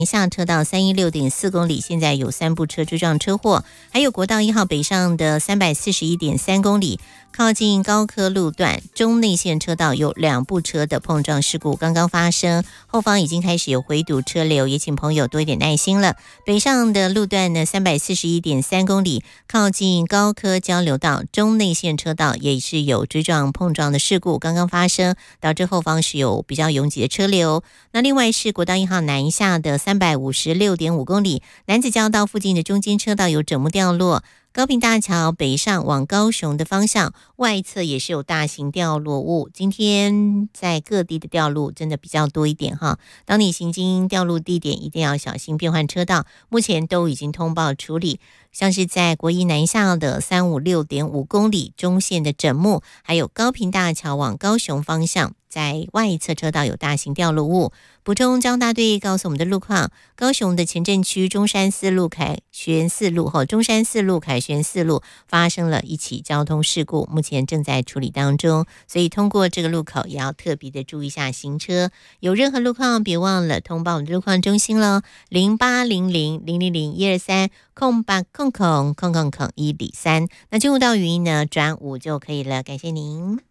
下车道316.4公里，现在有3部车追撞车祸，还有国道1号北上的341.3公里，靠近高科路段中内线车道有2部车的碰撞事故刚刚发生，后方已经开始有回堵车流，也请朋友多一点耐心了。北上的路段呢，341.3公里，靠近高科交流道中内线车道也是有追撞碰撞的事故刚刚发生，导致后方是有比较拥挤的车流。那另外是国道1号南下的356.5公里，楠梓交道附近的中间车道有整木掉落，高屏大桥北上往高雄的方向外侧也是有大型掉落物，今天在各地的掉落真的比较多一点哈。当你行经掉落地点一定要小心变换车道，目前都已经通报处理，像是在国一南下的356.5公里中线的整木，还有高屏大桥往高雄方向在外侧车道有大型掉落物。补充交通大队告诉我们的路况，高雄的前镇区中山四路凯旋四路后，中山四路凯旋四路发生了一起交通事故，目前正在处理当中，所以通过这个路口也要特别的注意一下行车，有任何路况别忘了通报我们的路况中心了，08000001230800000103。那进入到语音呢转5就可以了，感谢您。